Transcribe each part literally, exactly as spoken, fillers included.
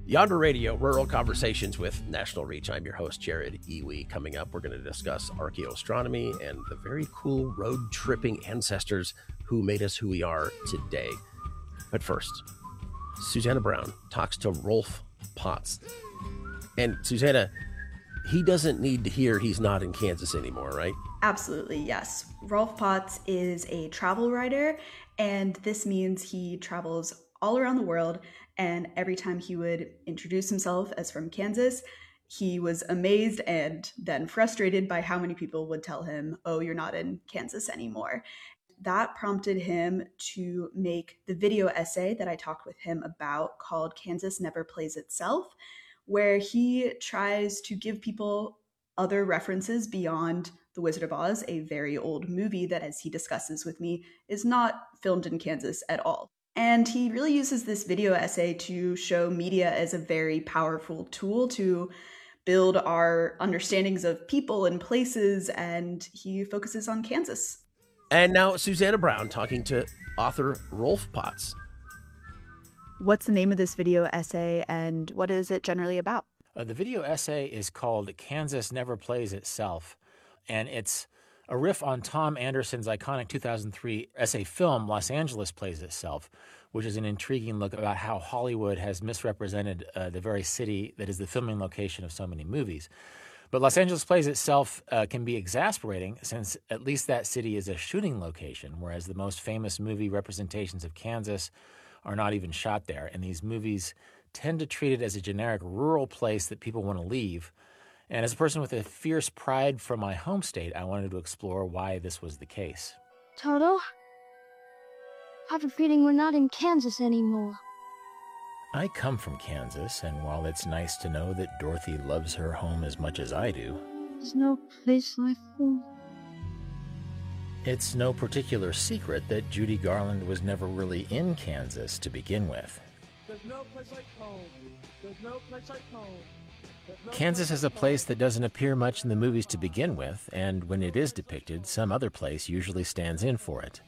Yonder Radio, Rural Conversations with National Reach. I'm your host, Jared Iwi. Coming up, we're going to discuss archaeoastronomy and the very cool road-tripping ancestors who made us who we are today. But first, Susanna Brown talks to Rolf Potts. And Susanna, he doesn't need to hear he's not in Kansas anymore, right? Absolutely, yes. Rolf Potts is a travel writer, and this means he travels all around the world. And every time he would introduce himself as from Kansas, he was amazed and then frustrated by how many people would tell him, oh, you're not in Kansas anymore. That prompted him to make the video essay that I talked with him about called Kansas Never Plays Itself, where he tries to give people other references beyond The Wizard of Oz, a very old movie that, as he discusses with me, is not filmed in Kansas at all. And he really uses this video essay to show media as a very powerful tool to build our understandings of people and places, and he focuses on Kansas. And now Susanna Brown talking to author Rolf Potts. What's the name of this video essay, and what is it generally about? Uh, the video essay is called Kansas Never Plays Itself, and it's a riff on Tom Anderson's iconic two thousand three essay film, Los Angeles Plays Itself, which is an intriguing look about how Hollywood has misrepresented uh, the very city that is the filming location of so many movies. But Los Angeles Plays Itself uh, can be exasperating since at least that city is a shooting location, whereas the most famous movie representations of Kansas are not even shot there. And these movies tend to treat it as a generic rural place that people want to leave. And as a person with a fierce pride for my home state, I wanted to explore why this was the case. Toto, I have a feeling we're not in Kansas anymore. I come from Kansas, and while it's nice to know that Dorothy loves her home as much as I do, there's no place like home. It's no particular secret that Judy Garland was never really in Kansas to begin with. There's no place like home. There's no place like home. Kansas is a place that doesn't appear much in the movies to begin with, and when it is depicted, some other place usually stands in for it.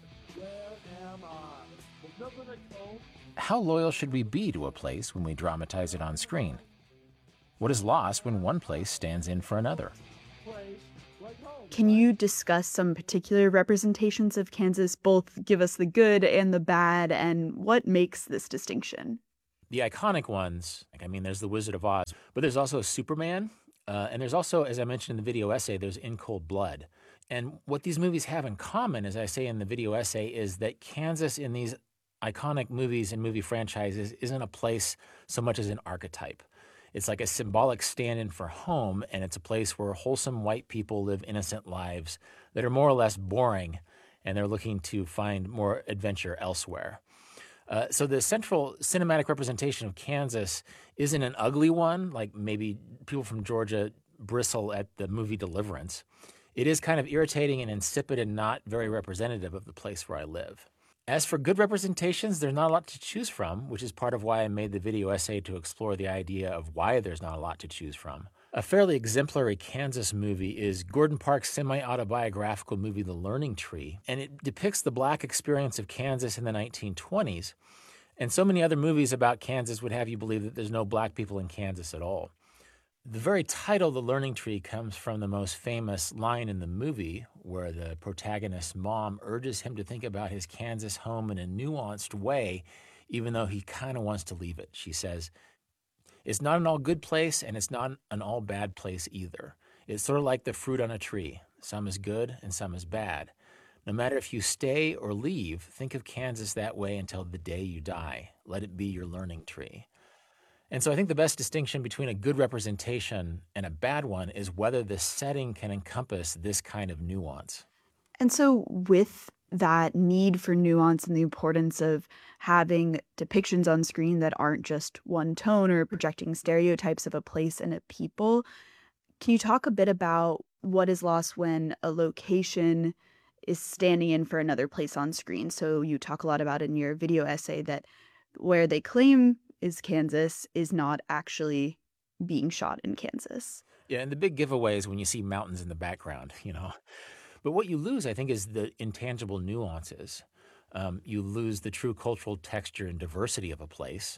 How loyal should we be to a place when we dramatize it on screen? What is lost when one place stands in for another? Can you discuss some particular representations of Kansas, both give us the good and the bad, and what makes this distinction? The iconic ones, like, I mean, there's The Wizard of Oz, but there's also Superman, uh, and there's also, as I mentioned in the video essay, there's In Cold Blood. And what these movies have in common, as I say in the video essay, is that Kansas in these iconic movies and movie franchises isn't a place so much as an archetype. It's like a symbolic stand-in for home, and it's a place where wholesome white people live innocent lives that are more or less boring, and they're looking to find more adventure elsewhere. Uh, so the central cinematic representation of Kansas isn't an ugly one, like maybe people from Georgia bristle at the movie Deliverance. It is kind of irritating and insipid and not very representative of the place where I live. As for good representations, there's not a lot to choose from, which is part of why I made the video essay to explore the idea of why there's not a lot to choose from. A fairly exemplary Kansas movie is Gordon Parks' semi-autobiographical movie The Learning Tree, and it depicts the Black experience of Kansas in the nineteen twenties. And so many other movies about Kansas would have you believe that there's no Black people in Kansas at all. The very title, The Learning Tree, comes from the most famous line in the movie, where the protagonist's mom urges him to think about his Kansas home in a nuanced way, even though he kind of wants to leave it. She says, "It's not an all good place, and it's not an all bad place either. It's sort of like the fruit on a tree. Some is good and some is bad. No matter if you stay or leave, think of Kansas that way until the day you die. Let it be your learning tree." And so I think the best distinction between a good representation and a bad one is whether the setting can encompass this kind of nuance. And so with that need for nuance and the importance of having depictions on screen that aren't just one tone or projecting stereotypes of a place and a people, can you talk a bit about what is lost when a location is standing in for another place on screen? So you talk a lot about in your video essay that where they claim is Kansas is not actually being shot in Kansas. Yeah, and the big giveaway is when you see mountains in the background, you know. But what you lose, I think, is the intangible nuances. Um, you lose the true cultural texture and diversity of a place.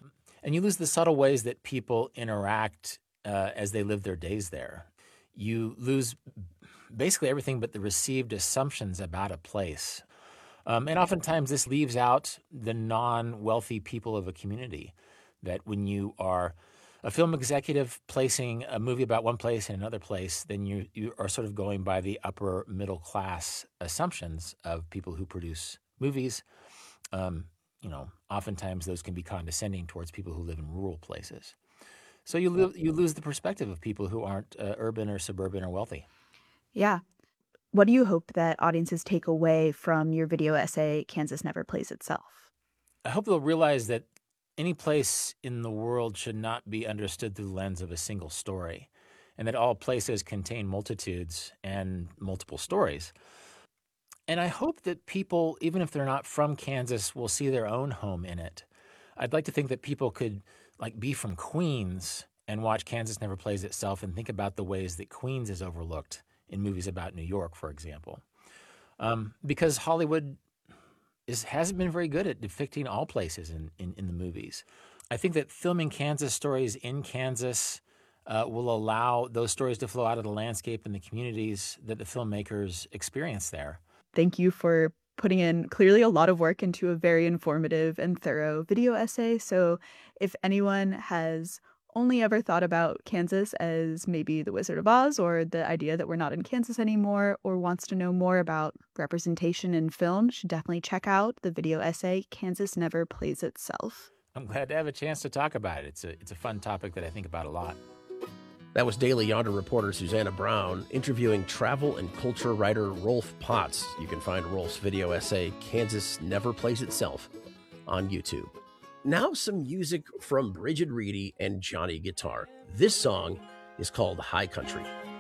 And you lose the subtle ways that people interact uh, as they live their days there. You lose basically everything but the received assumptions about a place. Um, and oftentimes this leaves out the non-wealthy people of a community, that when you are a film executive placing a movie about one place in another place, then you you are sort of going by the upper middle class assumptions of people who produce movies. Um, you know, oftentimes those can be condescending towards people who live in rural places. So you lo- you lose the perspective of people who aren't uh, urban or suburban or wealthy. Yeah. What do you hope that audiences take away from your video essay, Kansas Never Plays Itself? I hope they'll realize that any place in the world should not be understood through the lens of a single story, and that all places contain multitudes and multiple stories. And I hope that people, even if they're not from Kansas, will see their own home in it. I'd like to think that people could like be from Queens and watch Kansas Never Plays Itself and think about the ways that Queens is overlooked in movies about New York, for example. Um, because Hollywood is, hasn't been very good at depicting all places in, in, in the movies. I think that filming Kansas stories in Kansas uh, will allow those stories to flow out of the landscape and the communities that the filmmakers experience there. Thank you for putting in clearly a lot of work into a very informative and thorough video essay. So if anyone has only ever thought about Kansas as maybe the Wizard of Oz, or the idea that we're not in Kansas anymore, or wants to know more about representation in film, should definitely check out the video essay, Kansas Never Plays Itself. I'm glad to have a chance to talk about it. It's a, it's a fun topic that I think about a lot. That was Daily Yonder reporter Susanna Brown interviewing travel and culture writer Rolf Potts. You can find Rolf's video essay, Kansas Never Plays Itself, on YouTube. Now some music from Bridget Reedy and Johnny Guitar. This song is called High Country.